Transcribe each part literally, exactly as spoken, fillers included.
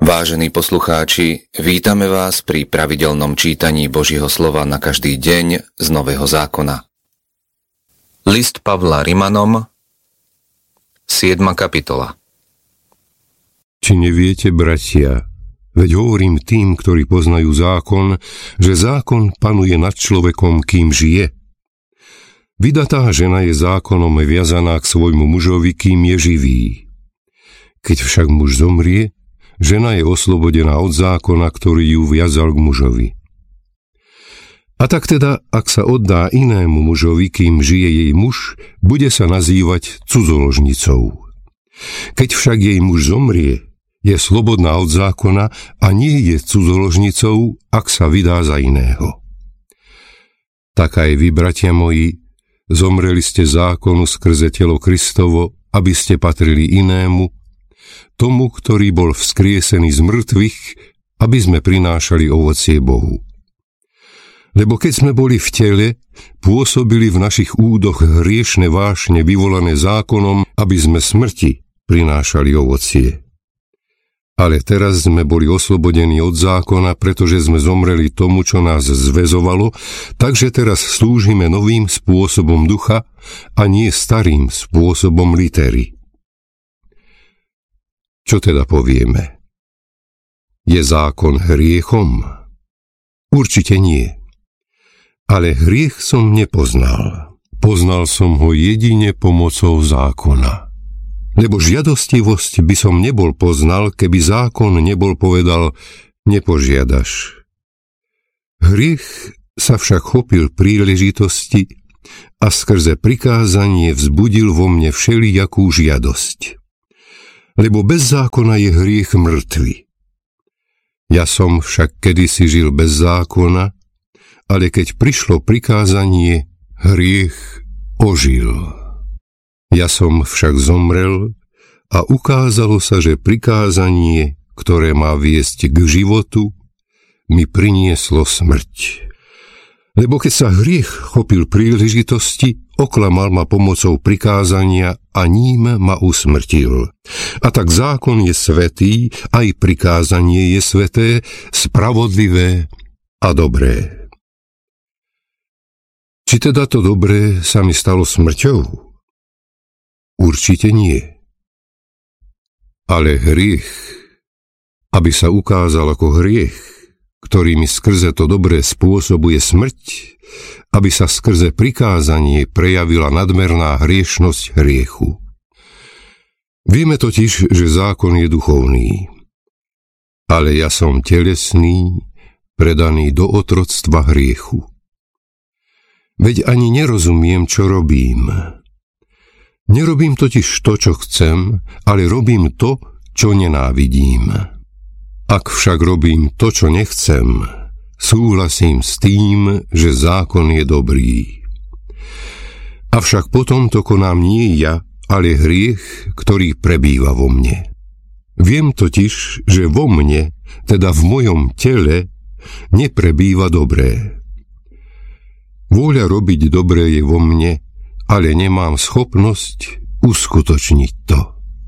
Vážení poslucháči, vítame vás pri pravidelnom čítaní Božieho slova na každý deň z Nového zákona. List Pavla Rimanom, siedma kapitola. Či neviete, bratia, veď hovorím tým, ktorí poznajú zákon, že zákon panuje nad človekom, kým žije. Vydatá žena je zákonom viazaná k svojmu mužovi, kým je živý. Keď však muž zomrie, žena je oslobodená od zákona, ktorý ju viazal k mužovi. A tak teda, ak sa oddá inému mužovi, kým žije jej muž, bude sa nazývať cudzoložnicou. Keď však jej muž zomrie, je slobodná od zákona a nie je cudzoložnicou, ak sa vydá za iného. Tak aj vy, bratia moji, zomreli ste zákonu skrze telo Kristovo, aby ste patrili inému, tomu, ktorý bol vzkriesený z mŕtvych, aby sme prinášali ovocie Bohu. Lebo keď sme boli v tele, pôsobili v našich údoch hriešne vášne vyvolané zákonom, aby sme smrti prinášali ovocie. Ale teraz sme boli oslobodení od zákona, pretože sme zomreli tomu, čo nás zväzovalo, takže teraz slúžime novým spôsobom ducha a nie starým spôsobom litery. Čo teda povieme? Je zákon hriechom? Určite nie. Ale hriech som nepoznal. Poznal som ho jedine pomocou zákona. Lebo žiadostivosť by som nebol poznal, keby zákon nebol povedal nepožiadaš. Hriech sa však chopil príležitosti a skrze prikázanie vzbudil vo mne všelijakú žiadosť. Lebo bez zákona je hriech mŕtvy. Ja som však kedysi žil bez zákona, ale keď prišlo prikázanie, hriech ožil. Ja som však zomrel a ukázalo sa, že prikázanie, ktoré má viesť k životu, mi prinieslo smrť. Lebo keď sa hriech chopil príležitosti, oklamal ma pomocou prikázania a ním ma usmrtil. A tak zákon je svätý, aj prikázanie je sväté, spravodlivé a dobré. Či teda to dobré sa mi stalo smrťou? Určite nie. Ale hriech, aby sa ukázal ako hriech, ktorý mi skrze to dobré spôsobuje smrť, aby sa skrze prikázanie prejavila nadmerná hriešnosť hriechu. Vieme totiž, že zákon je duchovný, ale ja som telesný, predaný do otroctva hriechu. Veď ani nerozumiem, čo robím. Nerobím totiž to, čo chcem, ale robím to, čo nenávidím. Ak však robím to, čo nechcem, súhlasím s tým, že zákon je dobrý. Avšak potom to konám nie ja, ale hriech, ktorý prebýva vo mne. Viem totiž, že vo mne, teda v mojom tele, neprebýva dobré. Vôľa robiť dobré je vo mne, ale nemám schopnosť uskutočniť to.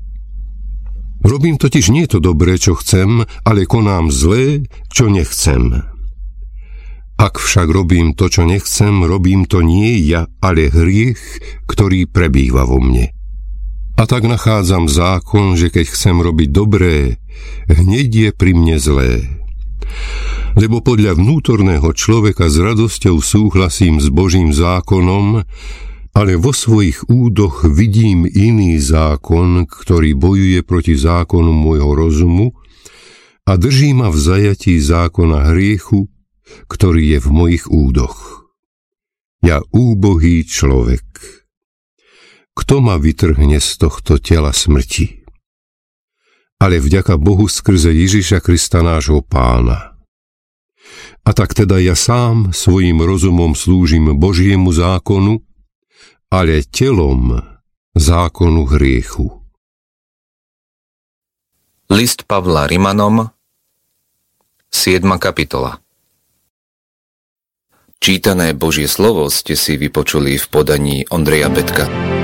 Robím totiž nie to dobré, čo chcem, ale konám zlé, čo nechcem. Ak však robím to, čo nechcem, robím to nie ja, ale hriech, ktorý prebýva vo mne. A tak nachádzam zákon, že keď chcem robiť dobré, hneď je pri mne zlé. Lebo podľa vnútorného človeka s radosťou súhlasím s Božím zákonom, ale vo svojich údoch vidím iný zákon, ktorý bojuje proti zákonu môjho rozumu a drží ma v zajatí zákona hriechu, ktorý je v mojich údoch. Ja úbohý človek. Kto ma vytrhne z tohto tela smrti? Ale vďaka Bohu skrze Ježiša Krista nášho Pána. A tak teda ja sám svojim rozumom slúžim Božiemu zákonu, ale telom zákonu hriechu. List Pavla Rimanom, siedma kapitola. Čítané Božie slovo ste si vypočuli v podaní Ondreja Betka.